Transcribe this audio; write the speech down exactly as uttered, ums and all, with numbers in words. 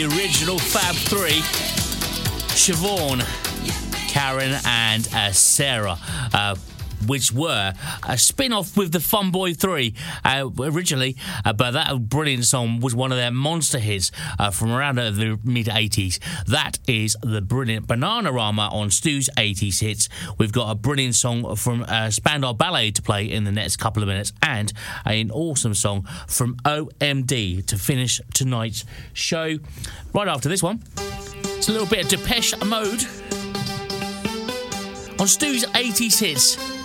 The original Fab Three, Siobhan, Karen and uh, Sarah, uh, which were a spin-off with the Fun Boy three uh, originally, uh, but that brilliant song was one of their monster hits uh, from around uh, the mid-eighties. That is the brilliant Bananarama on Stu's eighties hits. We've got a brilliant song from uh, Spandau Ballet to play in the next couple of minutes, and an awesome song from O M D to finish tonight's show. Right after this one, it's a little bit of Depeche Mode on Stu's eighties hits.